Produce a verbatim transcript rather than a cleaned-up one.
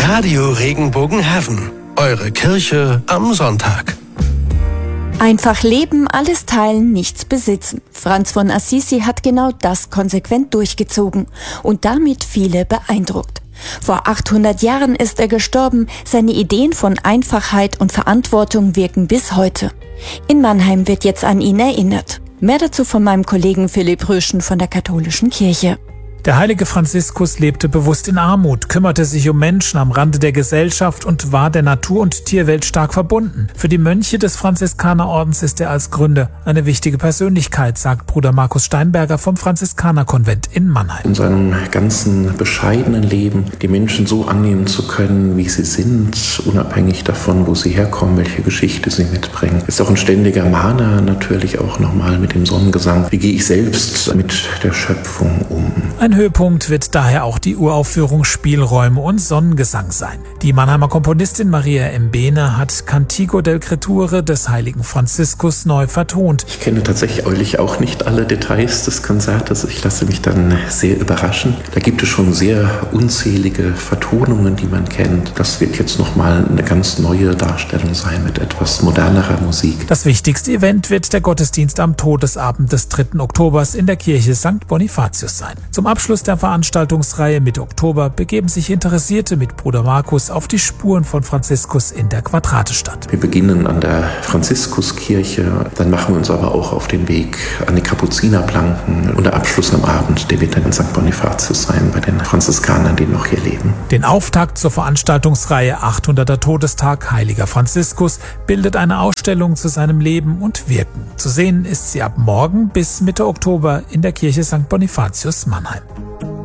Radio Regenbogen Heaven. Eure Kirche am Sonntag. Einfach leben, alles teilen, nichts besitzen. Franz von Assisi hat genau das konsequent durchgezogen und damit viele beeindruckt. Vor achthundert Jahren ist er gestorben, seine Ideen von Einfachheit und Verantwortung wirken bis heute. In Mannheim wird jetzt an ihn erinnert. Mehr dazu von meinem Kollegen Philipp Röschen von der Katholischen Kirche. Der heilige Franziskus lebte bewusst in Armut, kümmerte sich um Menschen am Rande der Gesellschaft und war der Natur- und Tierwelt stark verbunden. Für die Mönche des Franziskanerordens ist er als Gründer eine wichtige Persönlichkeit, sagt Bruder Markus Steinberger vom Franziskanerkonvent in Mannheim. In seinem ganzen bescheidenen Leben die Menschen so annehmen zu können, wie sie sind, unabhängig davon, wo sie herkommen, welche Geschichte sie mitbringen. Ist auch ein ständiger Mahner, natürlich auch nochmal mit dem Sonnengesang. Wie gehe ich selbst mit der Schöpfung um? Ein Höhepunkt wird daher auch die Uraufführung Spielräume und Sonnengesang sein. Die Mannheimer Komponistin Maria Mbene hat Cantico del Creature des heiligen Franziskus neu vertont. Ich kenne tatsächlich auch nicht alle Details des Konzertes. Ich lasse mich dann sehr überraschen. Da gibt es schon sehr unzählige Vertonungen, die man kennt. Das wird jetzt nochmal eine ganz neue Darstellung sein mit etwas modernerer Musik. Das wichtigste Event wird der Gottesdienst am Todesabend des dritten Oktobers in der Kirche Sankt Bonifatius sein. Zum Abschluss der Veranstaltungsreihe Mitte Oktober begeben sich Interessierte mit Bruder Markus auf die Spuren von Franziskus in der Quadratestadt. Wir beginnen an der Franziskuskirche, dann machen wir uns aber auch auf den Weg an die Kapuzinerplanken und der Abschluss am Abend, der wird dann in Sankt Bonifatius sein, bei den Franziskanern, die noch hier leben. Den Auftakt zur Veranstaltungsreihe achthunderter Todestag Heiliger Franziskus bildet eine Ausstellung zu seinem Leben und Wirken. Zu sehen ist sie ab morgen bis Mitte Oktober in der Kirche Sankt Bonifatius Mannheim.